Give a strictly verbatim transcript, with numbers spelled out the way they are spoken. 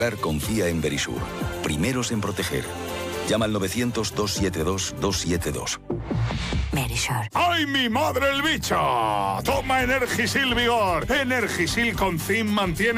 Confía en Verisur. Primeros en proteger. Llama al novecientos, doscientos setenta y dos, doscientos setenta y dos. Verisur. ¡Ay, mi madre el bicho! Toma Energisil Vigor. Energisil con zinc mantiene